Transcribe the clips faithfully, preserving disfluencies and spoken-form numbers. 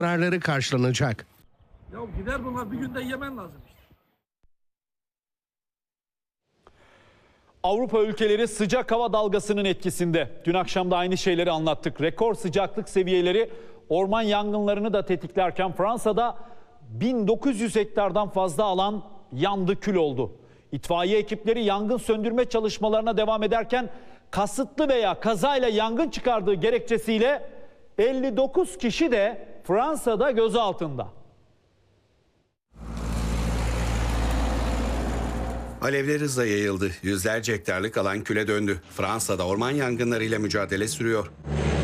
zararları karşılanacak. Ya gider bunlar, bir günde yemen lazım işte. Avrupa ülkeleri sıcak hava dalgasının etkisinde. Dün akşam da aynı şeyleri anlattık. Rekor sıcaklık seviyeleri orman yangınlarını da tetiklerken Fransa'da bin dokuz yüz hektardan fazla alan yandı, kül oldu. İtfaiye ekipleri yangın söndürme çalışmalarına devam ederken kasıtlı veya kazayla yangın çıkardığı gerekçesiyle elli dokuz kişi de Fransa'da gözaltında. Alevler hızla yayıldı. Yüzlerce hektarlık alan küle döndü. Fransa'da orman yangınlarıyla mücadele sürüyor.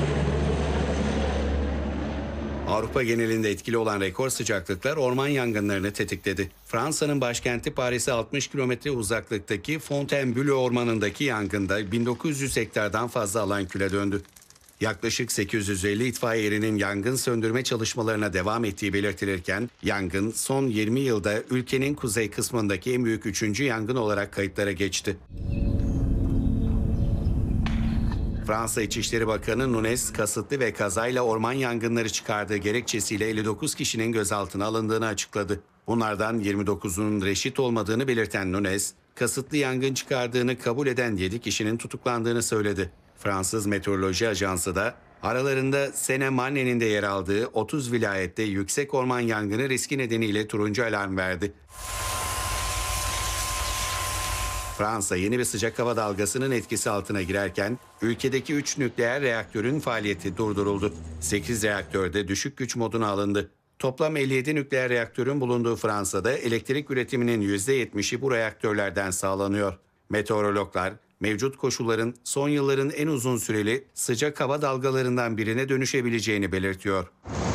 Avrupa genelinde etkili olan rekor sıcaklıklar orman yangınlarını tetikledi. Fransa'nın başkenti Paris'e altmış kilometre uzaklıktaki Fontainebleau ormanındaki yangında bin dokuz yüz hektardan fazla alan küle döndü. Yaklaşık sekiz yüz elli itfaiye erinin yangın söndürme çalışmalarına devam ettiği belirtilirken, yangın son yirmi yılda ülkenin kuzey kısmındaki en büyük üçüncü yangın olarak kayıtlara geçti. Fransa İçişleri Bakanı Nunes, kasıtlı ve kazayla orman yangınları çıkardığı gerekçesiyle elli dokuz kişinin gözaltına alındığını açıkladı. Bunlardan yirmi dokuzunun reşit olmadığını belirten Nunes, kasıtlı yangın çıkardığını kabul eden yedi kişinin tutuklandığını söyledi. Fransız Meteoroloji Ajansı da aralarında Seine-Marne'nin de yer aldığı otuz vilayette yüksek orman yangını riski nedeniyle turuncu alarm verdi. Fransa yeni bir sıcak hava dalgasının etkisi altına girerken ülkedeki üç nükleer reaktörün faaliyeti durduruldu. sekiz reaktörde düşük güç moduna alındı. Toplam elli yedi nükleer reaktörün bulunduğu Fransa'da elektrik üretiminin yüzde yetmişi bu reaktörlerden sağlanıyor. Meteorologlar mevcut koşulların son yılların en uzun süreli sıcak hava dalgalarından birine dönüşebileceğini belirtiyor.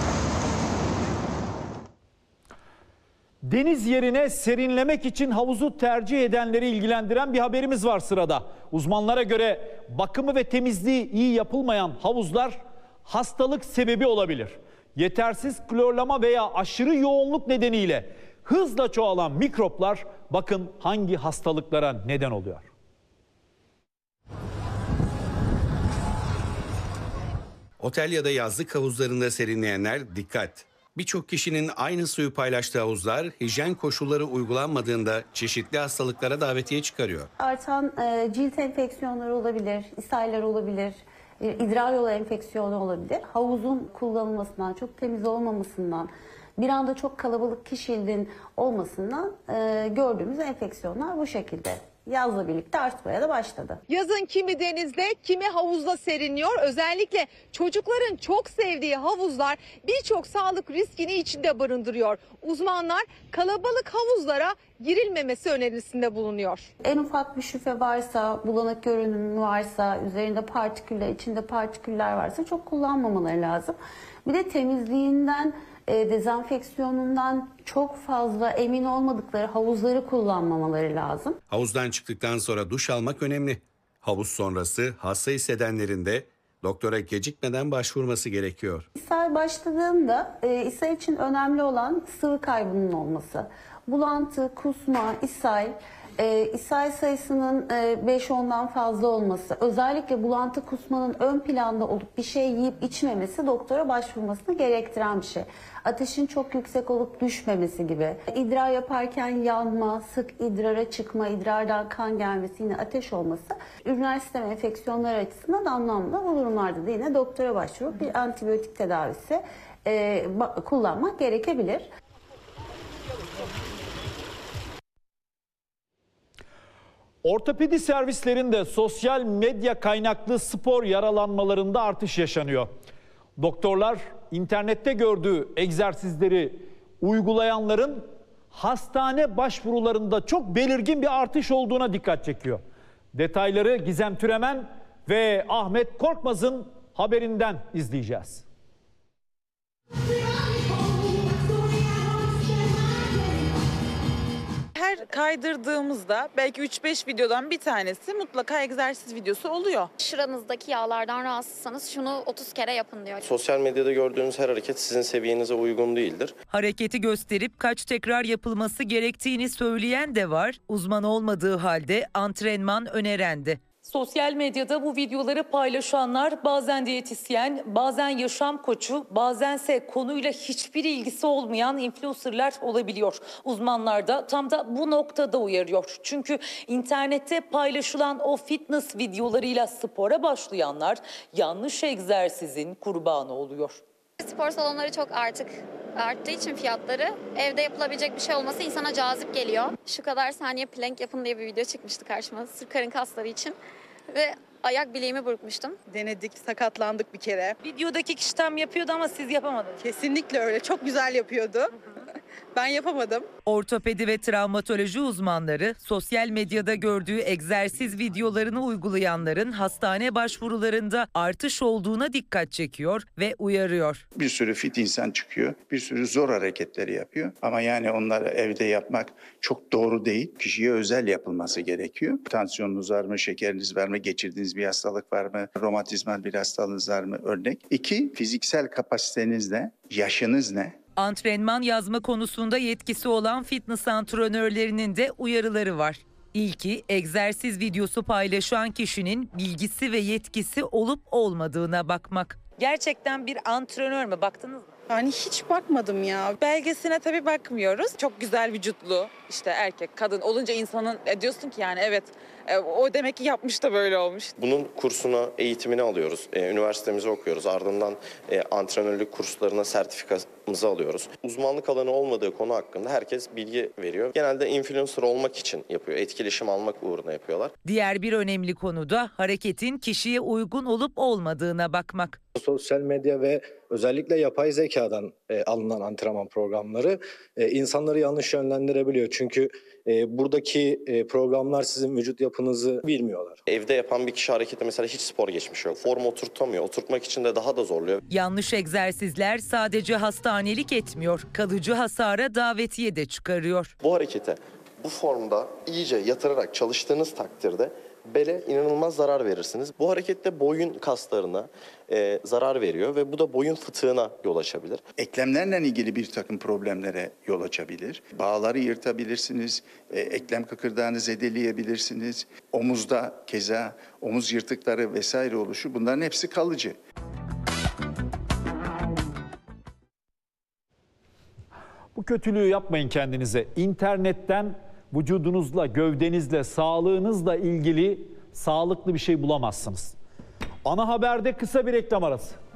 Deniz yerine serinlemek için havuzu tercih edenleri ilgilendiren bir haberimiz var sırada. Uzmanlara göre bakımı ve temizliği iyi yapılmayan havuzlar hastalık sebebi olabilir. Yetersiz klorlama veya aşırı yoğunluk nedeniyle hızla çoğalan mikroplar bakın hangi hastalıklara neden oluyor. Otel ya da yazlık havuzlarında serinleyenler dikkat! Birçok kişinin aynı suyu paylaştığı havuzlar hijyen koşulları uygulanmadığında çeşitli hastalıklara davetiye çıkarıyor. Artan e, cilt enfeksiyonları olabilir, ishaller olabilir, e, idrar yolu enfeksiyonu olabilir. Havuzun kullanılmasından, çok temiz olmamasından, bir anda çok kalabalık kişinin olmasından e, gördüğümüz enfeksiyonlar bu şekilde. Yazla birlikte artmaya da başladı. Yazın kimi denizde, kimi havuzda serinliyor. Özellikle çocukların çok sevdiği havuzlar birçok sağlık riskini içinde barındırıyor. Uzmanlar kalabalık havuzlara girilmemesi önerisinde bulunuyor. En ufak bir şüphe varsa, bulanık görünümü varsa, üzerinde partiküller, içinde partiküller varsa çok kullanmamaları lazım. Bir de temizliğinden, E, dezenfeksiyonundan çok fazla emin olmadıkları havuzları kullanmamaları lazım. Havuzdan çıktıktan sonra duş almak önemli. Havuz sonrası hasta hissedenlerin de doktora gecikmeden başvurması gerekiyor. İshal başladığında e, ishal için önemli olan sıvı kaybının olması. Bulantı, kusma, ishal, e, ishal sayısının e, beş ondan fazla olması, özellikle bulantı kusmanın ön planda olup bir şey yiyip içmemesi doktora başvurmasını gerektiren bir şey. Ateşin çok yüksek olup düşmemesi gibi. İdrar yaparken yanma, sık idrara çıkma, idrardan kan gelmesi, yine ateş olması üriner sistem enfeksiyonları açısından anlamlı. Bu durumlarda da yine doktora başvurup bir antibiyotik tedavisi e, kullanmak gerekebilir. Ortopedi servislerinde sosyal medya kaynaklı spor yaralanmalarında artış yaşanıyor. Doktorlar internette gördüğü egzersizleri uygulayanların hastane başvurularında çok belirgin bir artış olduğuna dikkat çekiyor. Detayları Gizem Türemen ve Ahmet Korkmaz'ın haberinden izleyeceğiz. Her kaydırdığımızda belki üç beş videodan bir tanesi mutlaka egzersiz videosu oluyor. Şuranızdaki yağlardan rahatsızsanız şunu otuz kere yapın diyor. Sosyal medyada gördüğünüz her hareket sizin seviyenize uygun değildir. Hareketi gösterip kaç tekrar yapılması gerektiğini söyleyen de var. Uzman olmadığı halde antrenman öneren de. Sosyal medyada bu videoları paylaşanlar bazen diyetisyen, bazen yaşam koçu, bazense konuyla hiçbir ilgisi olmayan influencerlar olabiliyor. Uzmanlar da tam da bu noktada uyarıyor. Çünkü internette paylaşılan o fitness videolarıyla spora başlayanlar yanlış egzersizin kurbanı oluyor. Spor salonları çok artık arttığı için fiyatları, evde yapılabilecek bir şey olması insana cazip geliyor. Şu kadar saniye plank yapın diye bir video çıkmıştı karşıma sırf karın kasları için ve ayak bileğimi burkmuştum. Denedik, sakatlandık bir kere. Videodaki kişi tam yapıyordu ama siz yapamadınız. Kesinlikle öyle. Çok güzel yapıyordu. Ben yapamadım. Ortopedi ve travmatoloji uzmanları sosyal medyada gördüğü egzersiz videolarını uygulayanların hastane başvurularında artış olduğuna dikkat çekiyor ve uyarıyor. Bir sürü fit insan çıkıyor, bir sürü zor hareketleri yapıyor. Ama yani onları evde yapmak çok doğru değil. Kişiye özel yapılması gerekiyor. Tansiyonunuz var mı, şekeriniz var mı, geçirdiğiniz bir hastalık var mı, romatizmal bir hastalığınız var mı örnek. İki, fiziksel kapasiteniz ne, yaşınız ne? Antrenman yazma konusunda yetkisi olan fitness antrenörlerinin de uyarıları var. İlki, egzersiz videosu paylaşan kişinin bilgisi ve yetkisi olup olmadığına bakmak. Gerçekten bir antrenör mü? Baktınız mı? Yani hiç bakmadım ya. Belgesine tabii bakmıyoruz. Çok güzel vücutlu işte erkek, kadın olunca insanın e, diyorsun ki yani evet e, o demek ki yapmış da böyle olmuş. Bunun kursuna, eğitimini alıyoruz. E, üniversitemizi okuyoruz. Ardından e, antrenörlük kurslarına sertifikamızı alıyoruz. Uzmanlık alanı olmadığı konu hakkında herkes bilgi veriyor. Genelde influencer olmak için yapıyor. Etkileşim almak uğruna yapıyorlar. Diğer bir önemli konu da hareketin kişiye uygun olup olmadığına bakmak. Sosyal medya ve özellikle yapay zekadan e, alınan antrenman programları e, insanları yanlış yönlendirebiliyor. Çünkü e, buradaki e, programlar sizin vücut yapınızı bilmiyorlar. Evde yapan bir kişi harekete mesela hiç spor geçmişi yok. Form oturtamıyor. Oturtmak için de daha da zorluyor. Yanlış egzersizler sadece hastanelik etmiyor, kalıcı hasara davetiye de çıkarıyor. Bu harekete bu formda iyice yatırarak çalıştığınız takdirde bele inanılmaz zarar verirsiniz. Bu harekette boyun kaslarına e, zarar veriyor ve bu da boyun fıtığına yol açabilir. Eklemlerle ilgili bir takım problemlere yol açabilir. Bağları yırtabilirsiniz, e, eklem kıkırdağını zedeleyebilirsiniz. Omuzda keza omuz yırtıkları vesaire oluşu, bunların hepsi kalıcı. Bu kötülüğü yapmayın kendinize. İnternetten vücudunuzla, gövdenizle, sağlığınızla ilgili sağlıklı bir şey bulamazsınız. Ana haberde kısa bir reklam arası.